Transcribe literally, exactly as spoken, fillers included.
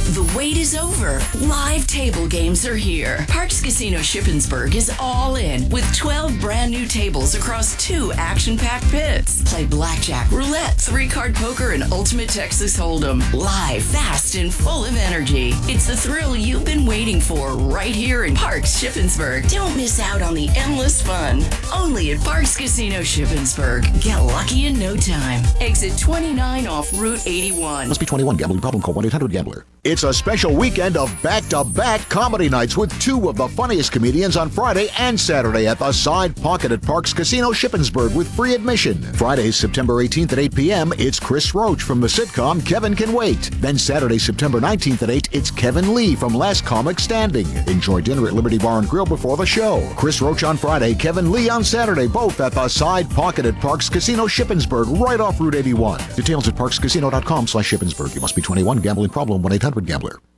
The wait is over. Live table games are here. Parks Casino Shippensburg is all in with twelve brand new tables across two action-packed pits. Play blackjack, roulette, three-card poker, and ultimate Texas Hold'em. Live, fast, and full of energy. It's the thrill you've been waiting for right here in Parks Shippensburg. Don't miss out on the endless fun. Only at Parks Casino Shippensburg. Get lucky in no time. Exit twenty-nine off Route eighty-one. Must be twenty-one. Gambling problem. Call one eight hundred gambler. It's a special weekend of back-to-back comedy nights with two of the funniest comedians on Friday and Saturday at the Side Pocket at Parks Casino Shippensburg with free admission. Friday, September eighteenth at eight p.m., it's Chris Roach from the sitcom Kevin Can Wait. Then Saturday, September nineteenth at eight, it's Kevin Lee from Last Comic Standing. Enjoy dinner at Liberty Bar and Grill before the show. Chris Roach on Friday, Kevin Lee on Saturday, both at the Side Pocket at Parks Casino Shippensburg, right off Route eighty-one. Details at parkscasino.com slash Shippensburg. You must be twenty-one. Gambling problem. one eight hundred gambler.